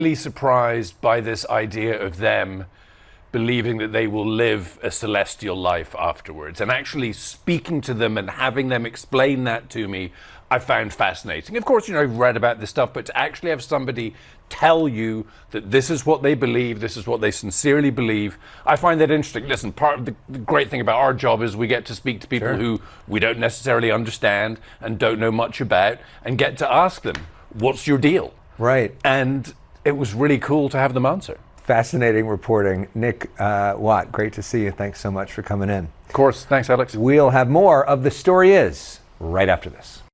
Really surprised by this idea of them believing that they will live a celestial life afterwards. And actually speaking to them and having them explain that to me, I found fascinating. Of course, I've read about this stuff, but to actually have somebody tell you that this is what they believe, this is what they sincerely believe, I find that interesting. Listen, part of the great thing about our job is we get to speak to people Sure. who we don't necessarily understand and don't know much about, and get to ask them, what's your deal? Right. And it was really cool to have them answer. Fascinating reporting. Nick Watt, great to see you. Thanks so much for coming in. Of course. Thanks, Alex. We'll have more of The Story Is right after this.